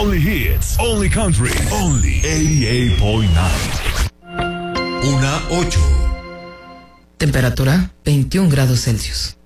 Only hits, only country, only 88.9. 1:08. Temperatura 21 grados Celsius.